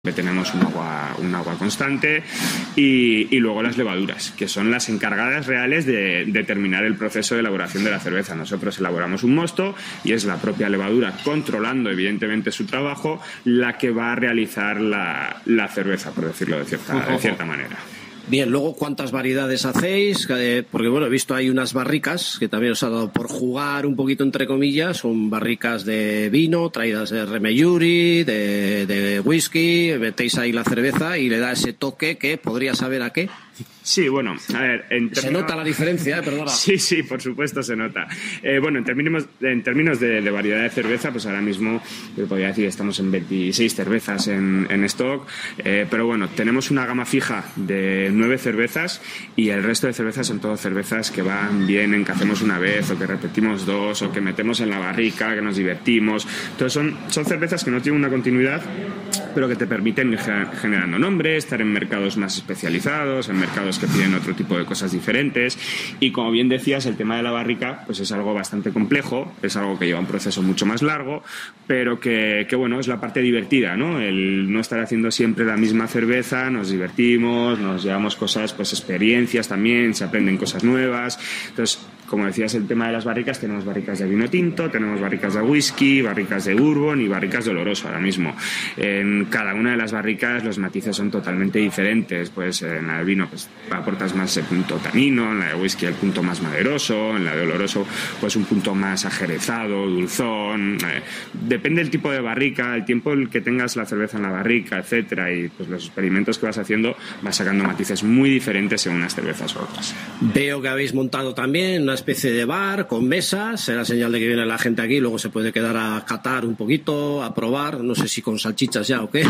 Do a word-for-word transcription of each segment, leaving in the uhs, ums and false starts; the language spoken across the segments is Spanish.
Tenemos un agua, un agua constante y, y luego las levaduras, que son las encargadas reales de, de terminar el proceso de elaboración de la cerveza. Nosotros elaboramos un mosto y es la propia levadura, controlando evidentemente su trabajo, la que va a realizar la, la cerveza, por decirlo de cierta, de cierta manera. Bien, luego, ¿cuántas variedades hacéis? Eh, porque, bueno, he visto hay unas barricas que también os ha dado por jugar un poquito, entre comillas. Son barricas de vino, traídas de Remeyuri, de, de whisky. Metéis ahí la cerveza y le da ese toque que podría saber a qué. Sí, bueno, a ver... En términos... Se nota la diferencia, ¿eh? Perdona. Sí, sí, por supuesto se nota. Eh, bueno, en términos, en términos de, de variedad de cerveza, pues ahora mismo, yo podría decir, estamos en veintiséis cervezas en, en stock, eh, pero bueno, tenemos una gama fija de nueve cervezas y el resto de cervezas son todas cervezas que van bien en que hacemos una vez o que repetimos dos o que metemos en la barrica, que nos divertimos. Entonces son, son cervezas que no tienen una continuidad, pero que te permiten ir generando nombres, estar en mercados más especializados, en mercados que piden otro tipo de cosas diferentes. Y como bien decías, el tema de la barrica pues es algo bastante complejo, es algo que lleva un proceso mucho más largo, pero que, que bueno, es la parte divertida, ¿no? El no estar haciendo siempre la misma cerveza, nos divertimos, nos llevamos cosas, pues experiencias también, se aprenden cosas nuevas. Entonces, como decías, el tema de las barricas, tenemos barricas de vino tinto, tenemos barricas de whisky, barricas de bourbon y barricas de oloroso ahora mismo. En cada una de las barricas los matices son totalmente diferentes. Pues en la de vino pues aportas más el punto tanino, en la de whisky el punto más maderoso, en la de oloroso pues un punto más ajerezado, dulzón. Eh, depende del tipo de barrica, el tiempo el que tengas la cerveza en la barrica, etcétera, y pues los experimentos que vas haciendo vas sacando matices muy diferentes en unas cervezas u otras. Veo que habéis montado también una especie de bar con mesas, será señal de que viene la gente aquí, luego se puede quedar a catar un poquito, a probar, no sé si con salchichas ya o qué.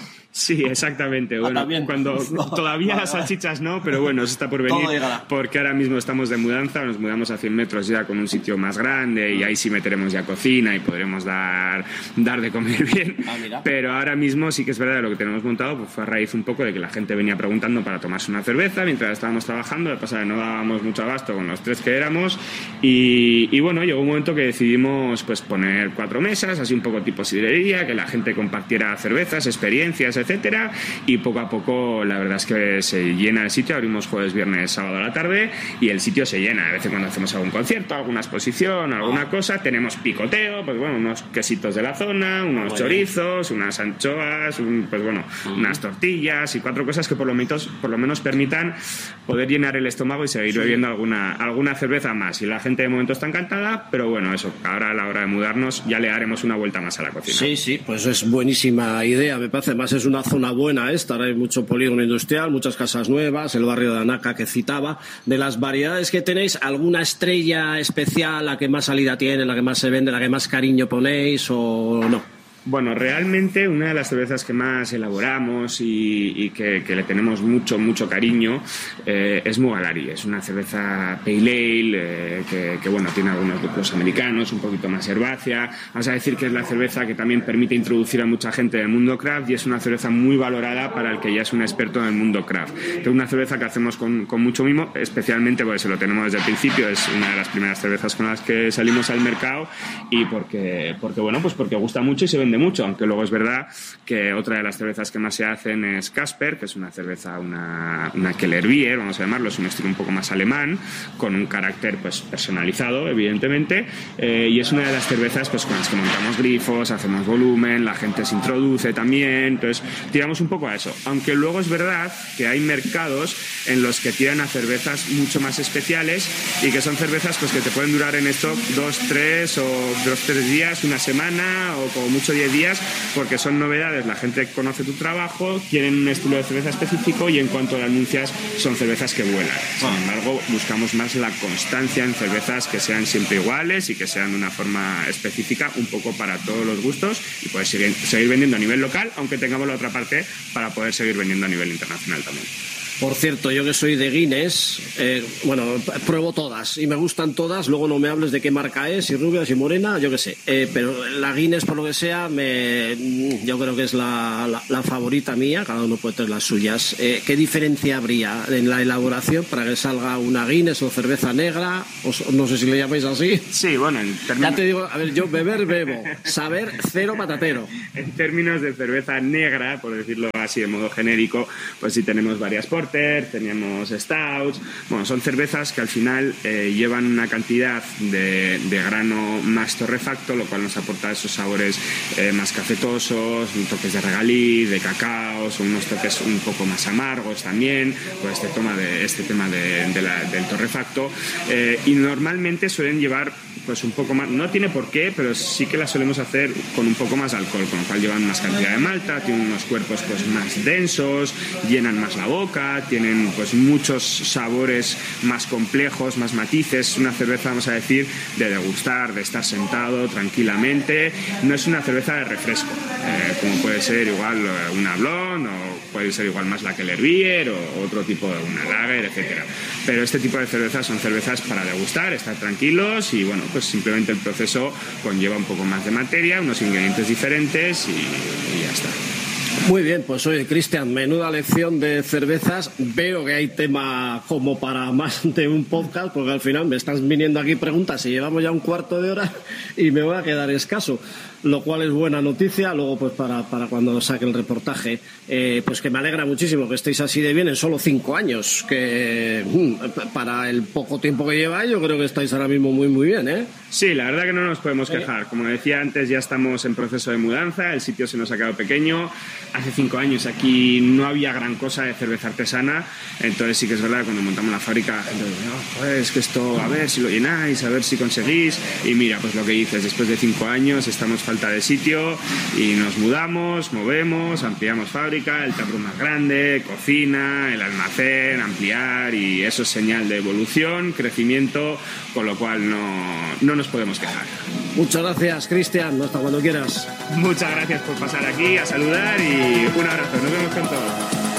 Sí, exactamente. Bueno, ah, cuando no, todavía vale, las salchichas no, pero bueno, eso está por venir porque ahora mismo estamos de mudanza, nos mudamos a cien metros ya con un sitio más grande y ahí sí meteremos ya cocina y podremos dar, dar de comer bien. Ah, pero ahora mismo sí que es verdad, lo que tenemos montado pues fue a raíz un poco de que la gente venía preguntando para tomarse una cerveza mientras estábamos trabajando, de pasar no dábamos mucho abasto con los tres que éramos y, y bueno, llegó un momento que decidimos pues poner cuatro mesas, así un poco tipo sidrería, que la gente compartiera cervezas, experiencias, etcétera, y poco a poco la verdad es que se llena el sitio. Abrimos jueves, viernes, sábado a la tarde y el sitio se llena. A veces cuando hacemos algún concierto, alguna exposición, alguna cosa, tenemos picoteo, pues bueno, unos quesitos de la zona, unos bueno. chorizos, unas anchoas, un, pues bueno, uh-huh. unas tortillas y cuatro cosas que por lo menos, por lo menos permitan poder llenar el estómago y seguir sí. bebiendo alguna, alguna cerveza más. Y la gente de momento está encantada, pero bueno, eso, ahora a la hora de mudarnos ya le daremos una vuelta más a la cocina. Sí, sí, pues es buenísima idea, me parece. Más es una zona buena esta, hay mucho polígono industrial, muchas casas nuevas, el barrio de Anaca que citaba. De las variedades que tenéis, ¿alguna estrella especial, la que más salida tiene, la que más se vende, la que más cariño ponéis o no? Bueno, realmente una de las cervezas que más elaboramos y, y que, que le tenemos mucho, mucho cariño eh, es Mugalari. Es una cerveza pale ale eh, que, que, bueno, tiene algunos lúpulos americanos, un poquito más herbácea. Vamos a decir que es la cerveza que también permite introducir a mucha gente en el mundo craft y es una cerveza muy valorada para el que ya es un experto en el mundo craft. Es una cerveza que hacemos con, con mucho mimo, especialmente porque se lo tenemos desde el principio. Es una de las primeras cervezas con las que salimos al mercado y porque, porque bueno, pues porque gusta mucho y se vende mucho, aunque luego es verdad que otra de las cervezas que más se hacen es Casper, que es una cerveza, una, una Keller Bier, vamos a llamarlo, es un estilo un poco más alemán, con un carácter pues personalizado, evidentemente, eh, y es una de las cervezas pues con las que montamos grifos, hacemos volumen, la gente se introduce también, entonces tiramos un poco a eso, aunque luego es verdad que hay mercados en los que tiran a cervezas mucho más especiales y que son cervezas pues que te pueden durar en stock dos, tres o dos, tres días, una semana o como mucho diez días, porque son novedades, la gente conoce tu trabajo, quieren un estilo de cerveza específico y en cuanto lo anuncias son cervezas que vuelan. Sin embargo, buscamos más la constancia en cervezas que sean siempre iguales y que sean de una forma específica, un poco para todos los gustos y poder seguir, seguir vendiendo a nivel local, aunque tengamos la otra parte para poder seguir vendiendo a nivel internacional también. Por cierto, yo que soy de Guinness, eh, bueno, pruebo todas y me gustan todas, luego no me hables de qué marca es, si rubia, si morena, yo qué sé, eh, pero la Guinness, por lo que sea, me, yo creo que es la, la, la favorita mía, cada uno puede tener las suyas. Eh, ¿Qué diferencia habría en la elaboración para que salga una Guinness o cerveza negra? O, no sé si le llamáis así. Sí, bueno, en términos... Ya te digo, a ver, yo beber, bebo, saber, cero patatero. En términos de cerveza negra, por decirlo así de modo genérico, pues sí tenemos varias portes, teníamos stouts, bueno, son cervezas que al final eh, llevan una cantidad de, de grano más torrefacto, lo cual nos aporta esos sabores eh, más cafetosos, toques de regaliz, de cacao, son unos toques un poco más amargos también, por este, toma de, este tema de, de la, del torrefacto, eh, y normalmente suelen llevar pues un poco más, no tiene por qué, pero sí que la solemos hacer con un poco más de alcohol, con lo cual llevan más cantidad de malta, tienen unos cuerpos pues más densos, llenan más la boca, tienen pues muchos sabores más complejos, más matices. Es una cerveza, vamos a decir, de degustar, de estar sentado tranquilamente. No es una cerveza de refresco, eh, como puede ser igual una blonde o puede ser igual más la Keller Beer o otro tipo de una lager, etcétera. Pero este tipo de cervezas son cervezas para degustar, estar tranquilos y bueno, pues simplemente el proceso conlleva un poco más de materia, unos ingredientes diferentes y, y ya está. Muy bien, pues oye, Cristian, menuda lección de cervezas. Veo que hay tema como para más de un podcast, porque al final me estás viniendo aquí preguntas y llevamos ya un cuarto de hora y me voy a quedar escaso, lo cual es buena noticia. Luego, pues para, para cuando saque el reportaje, eh, pues que me alegra muchísimo que estéis así de bien en solo cinco años, que mm, para el poco tiempo que lleváis, yo creo que estáis ahora mismo muy, muy bien, ¿eh? Sí, la verdad que no nos podemos quejar. Como decía antes, ya estamos en proceso de mudanza, el sitio se nos ha quedado pequeño. Hace cinco años aquí no había gran cosa de cerveza artesana, entonces sí que es verdad que cuando montamos la fábrica la gente dice, oh, pues que esto, a ver si lo llenáis, a ver si conseguís, y mira, pues lo que dices, después de cinco años estamos falta de sitio y nos mudamos, movemos, ampliamos fábrica, el taproom más grande, cocina, el almacén, ampliar, y eso es señal de evolución, crecimiento, con lo cual no, no nos podemos quejar. Muchas gracias, Cristian, hasta cuando quieras. Muchas gracias por pasar aquí a saludar y un abrazo, nos vemos pronto.